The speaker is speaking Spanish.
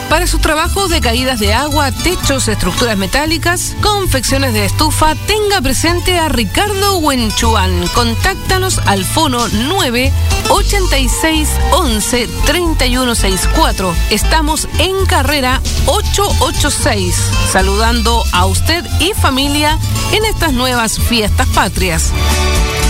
Para sus trabajos de caídas de agua, techos, estructuras metálicas, confecciones de estufa, tenga presente a Ricardo Huenchuán. Contáctanos al fono 986 11 3164. Estamos en carrera 886, saludando a usted y familia en estas nuevas fiestas patrias.